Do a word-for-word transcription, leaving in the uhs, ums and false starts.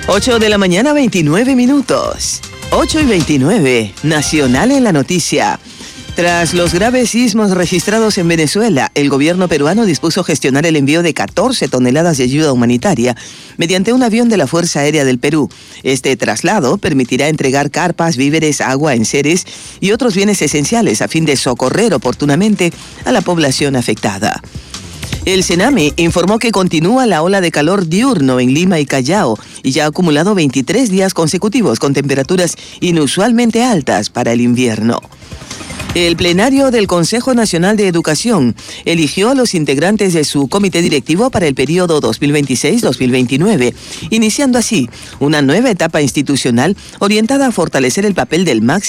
ocho de la mañana, veintinueve minutos. ocho y veintinueve, Nacional en la noticia. Tras los graves sismos registrados en Venezuela, el gobierno peruano dispuso gestionar el envío de catorce toneladas de ayuda humanitaria mediante un avión de la Fuerza Aérea del Perú. Este traslado permitirá entregar carpas, víveres, agua, enseres y otros bienes esenciales a fin de socorrer oportunamente a la población afectada. El Sename informó que continúa la ola de calor diurno en Lima y Callao y ya ha acumulado veintitrés días consecutivos con temperaturas inusualmente altas para el invierno. El plenario del Consejo Nacional de Educación eligió a los integrantes de su comité directivo para el periodo dos mil veintiséis dos mil veintinueve, iniciando así una nueva etapa institucional orientada a fortalecer el papel del máximo